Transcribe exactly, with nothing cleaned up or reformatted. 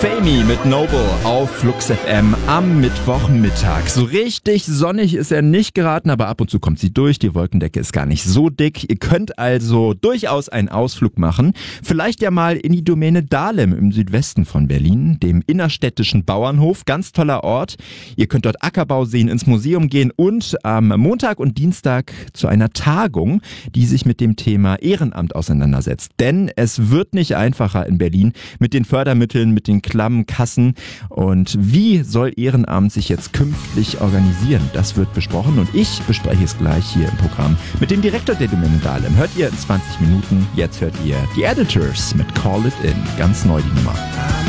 Famey mit Noble auf Flux F M am Mittwochmittag. So richtig sonnig ist er nicht geraten, aber ab und zu kommt sie durch. Die Wolkendecke ist gar nicht so dick. Ihr könnt also durchaus einen Ausflug machen. Vielleicht ja mal in die Domäne Dahlem im Südwesten von Berlin, dem innerstädtischen Bauernhof. Ganz toller Ort. Ihr könnt dort Ackerbau sehen, ins Museum gehen und am Montag und Dienstag zu einer Tagung, die sich mit dem Thema Ehrenamt auseinandersetzt. Denn es wird nicht einfacher in Berlin mit den Fördermitteln, mit den klammen Kassen. Und wie soll Ehrenamt sich jetzt künftig organisieren? Das wird besprochen und ich bespreche es gleich hier im Programm mit dem Direktor der Domäne Dahlem. Hört ihr in zwanzig Minuten. Jetzt hört ihr die Editors mit Call It In. Ganz neu die Nummer.